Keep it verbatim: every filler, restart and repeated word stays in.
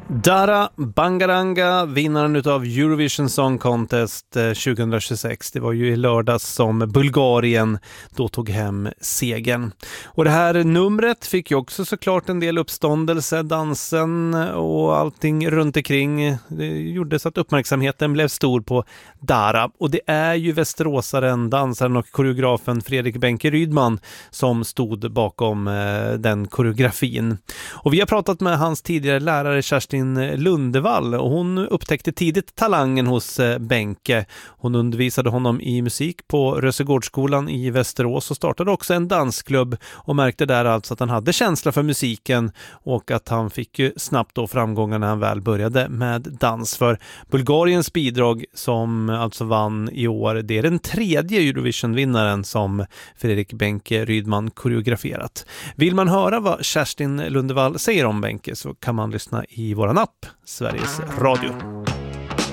Dara Bangaranga, vinnaren utav Eurovision Song Contest tjugohundratjugosex. Det var ju i lördags som Bulgarien då tog hem segern. Och det här numret fick ju också såklart en del uppståndelse, dansen och allting runt omkring. Det gjorde så att uppmärksamheten blev stor på Dara. Och det är ju västeråsaren, dansaren och koreografen Fredrik Benke Rydman som stod bakom den koreografin. Och vi har pratat med hans tidigare lärare Kerstin Lundevall och hon upptäckte tidigt talangen hos Benke. Hon undervisade honom i musik på Rösegårdsskolan i Västerås och startade också en dansklubb och märkte där alltså att han hade känsla för musiken och att han fick ju snabbt då framgångar när han väl började med dans. För Bulgariens bidrag som alltså vann i år, det är den tredje Eurovision-vinnaren som Fredrik Benke Rydman koreograferat. Vill man höra vad Kerstin Lundevall säger om Benke så kan man lyssna i våran app, Sveriges Radio.